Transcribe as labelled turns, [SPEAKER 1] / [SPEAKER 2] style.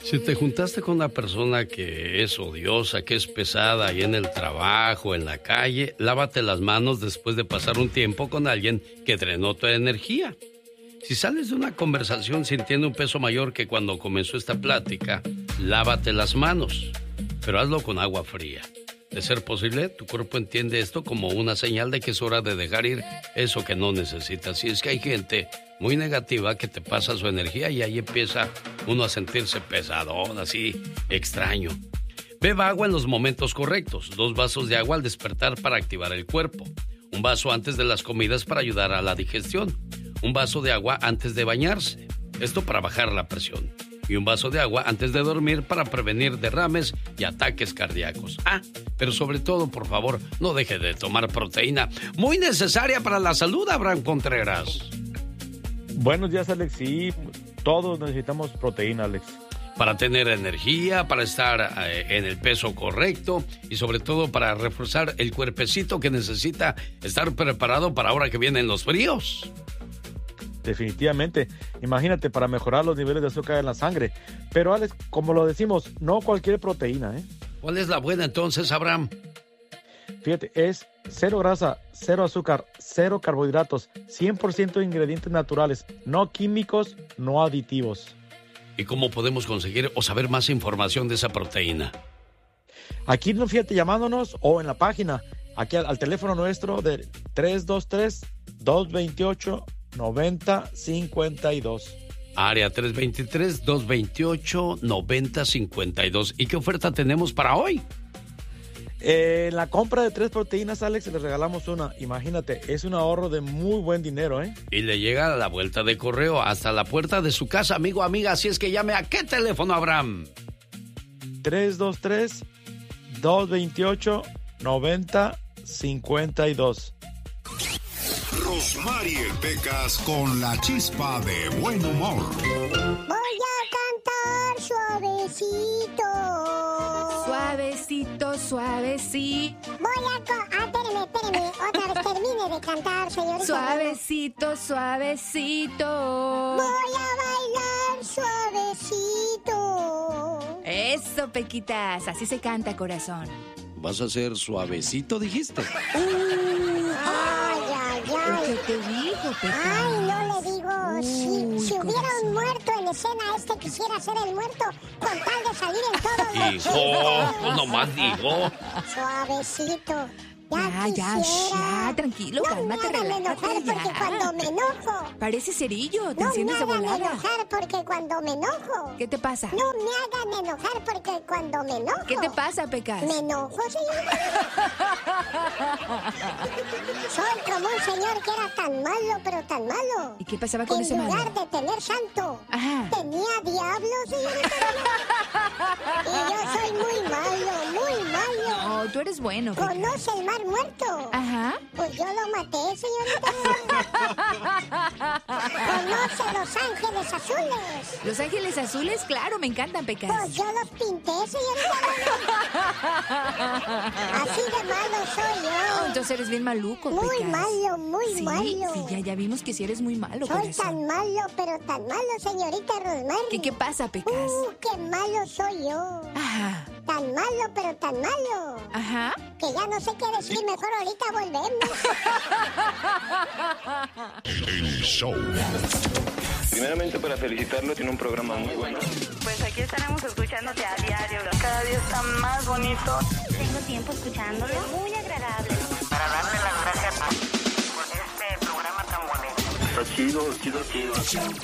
[SPEAKER 1] Si te juntaste con una persona que es odiosa, que es pesada ahí en el trabajo, en la calle, lávate las manos después de pasar un tiempo con alguien que drenó tu energía. Si sales de una conversación sintiendo un peso mayor que cuando comenzó esta plática, lávate las manos, pero hazlo con agua fría. De ser posible, tu cuerpo entiende esto como una señal de que es hora de dejar ir eso que no necesitas. Y es que hay gente muy negativa que te pasa su energía y ahí empieza uno a sentirse pesadón, así, extraño. Beba agua en los momentos correctos. 2 vasos de agua al despertar para activar el cuerpo. 1 vaso antes de las comidas para ayudar a la digestión. 1 vaso de agua antes de bañarse. Esto para bajar la presión. Y 1 vaso de agua antes de dormir para prevenir derrames y ataques cardíacos. Pero sobre todo, por favor, no deje de tomar proteína. Muy necesaria para la salud, Abraham Contreras.
[SPEAKER 2] Buenos días, Alex. Sí, todos necesitamos proteína, Alex.
[SPEAKER 1] Para tener energía, para estar en el peso correcto y sobre todo para reforzar el cuerpecito que necesita estar preparado para ahora que vienen los fríos.
[SPEAKER 2] Definitivamente. Imagínate, para mejorar los niveles de azúcar en la sangre. Pero, Alex, como lo decimos, no cualquier proteína, ¿eh?
[SPEAKER 1] ¿Cuál es la buena entonces, Abraham?
[SPEAKER 2] Fíjate, es 0 grasa, 0 azúcar, 0 carbohidratos, 100% ingredientes naturales, no químicos, no aditivos.
[SPEAKER 1] ¿Y cómo podemos conseguir o saber más información de esa proteína?
[SPEAKER 2] Aquí, fíjate, llamándonos o en la página, aquí al teléfono nuestro de 323-228-9052.
[SPEAKER 1] Área 323-228-9052. ¿Y qué oferta tenemos para hoy?
[SPEAKER 2] En la compra de 3 proteínas, Alex, les regalamos una. Imagínate, es un ahorro de muy buen dinero, ¿eh?
[SPEAKER 1] Y le llega a la vuelta de correo hasta la puerta de su casa, amigo, amiga. Así es que llame a ¿qué teléfono, Abraham?
[SPEAKER 2] 323-228-9052.
[SPEAKER 3] Rosmarie Pecas con la chispa de buen humor.
[SPEAKER 4] Voy a cantar suavecito.
[SPEAKER 5] Suavecito, suavecito.
[SPEAKER 4] Espéreme. Otra vez termine de cantar, señorita.
[SPEAKER 5] Suavecito, suavecito.
[SPEAKER 4] Voy a bailar suavecito.
[SPEAKER 5] Eso, Pequitas. Así se canta, corazón.
[SPEAKER 1] ¿Vas a ser suavecito, dijiste?
[SPEAKER 5] ¿Qué te digo, Pequitas?
[SPEAKER 4] Ay, no le digo. Si hubiera un muerto en escena, quisiera ser el muerto con tal de salir en todos los chistes.
[SPEAKER 1] Hijo, nomás digo.
[SPEAKER 4] Suavecito.
[SPEAKER 5] Ya, tranquilo, cálmate,
[SPEAKER 4] relájate. No me hagan enojar porque cuando me enojo.
[SPEAKER 5] Parece cerillo, te enciendes de volada.
[SPEAKER 4] No me hagan enojar porque cuando me enojo.
[SPEAKER 5] ¿Qué te pasa?
[SPEAKER 4] No me hagan enojar porque cuando me enojo.
[SPEAKER 5] ¿Qué te pasa, Pecas?
[SPEAKER 4] Me enojo, señor. Soy como un señor que era tan malo, pero tan malo.
[SPEAKER 5] ¿Y qué pasaba con ese malo?
[SPEAKER 4] En lugar de tener santo, tenía diablo, señorita. Y yo soy muy malo.
[SPEAKER 5] No, tú eres bueno, Pecas.
[SPEAKER 4] ¿Conoce el mar muerto?
[SPEAKER 5] Ajá.
[SPEAKER 4] Pues yo lo maté, señorita. ¿Conoce Los Ángeles Azules?
[SPEAKER 5] ¿Los Ángeles Azules? Claro, me encantan, Pecas.
[SPEAKER 4] Pues yo los pinté, señorita. Así de malo soy yo.
[SPEAKER 5] No, entonces eres bien maluco, Pecas.
[SPEAKER 4] Muy malo.
[SPEAKER 5] Sí, ya vimos que sí eres muy malo,
[SPEAKER 4] soy
[SPEAKER 5] corazón.
[SPEAKER 4] tan malo, pero tan malo, señorita Rosmarie.
[SPEAKER 5] ¿Qué pasa, Pecas?
[SPEAKER 4] Qué malo soy yo.
[SPEAKER 5] Ajá.
[SPEAKER 4] Tan malo, pero tan malo.
[SPEAKER 5] Ajá.
[SPEAKER 4] Que ya no sé qué decir, mejor ahorita volvemos.
[SPEAKER 3] El show.
[SPEAKER 6] Primeramente para felicitarlo, tiene un programa muy bueno.
[SPEAKER 7] Pues aquí estaremos escuchándote a diario. Cada día está más bonito.
[SPEAKER 4] Tengo tiempo escuchándolo. Muy agradable.
[SPEAKER 7] Para darle las gracias por este programa tan bonito.
[SPEAKER 6] Está chido.